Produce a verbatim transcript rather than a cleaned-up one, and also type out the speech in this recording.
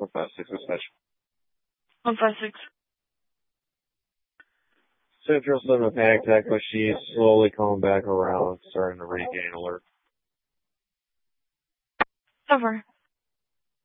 One five six, dispatch. One five six. Central seven, a panic attack, but she's slowly coming back around, starting to regain alert. Over.